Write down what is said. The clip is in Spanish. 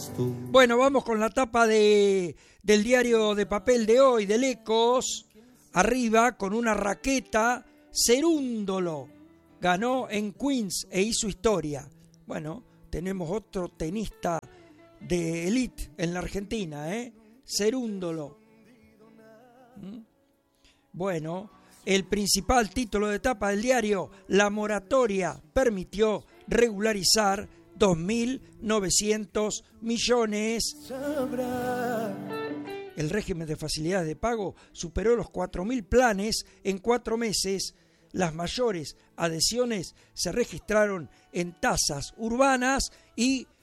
Bueno, vamos con la tapa del diario de papel de hoy, del Ecos. Arriba, con una raqueta, Cerúndolo ganó en Queens e hizo historia. Bueno, tenemos otro tenista de elite en la Argentina, Cerúndolo. Bueno, el principal título de tapa del diario, la moratoria permitió regularizar 2.900 millones. El régimen de facilidades de pago superó los 4.000 planes en 4 meses. Las mayores adhesiones se registraron en tasas urbanas y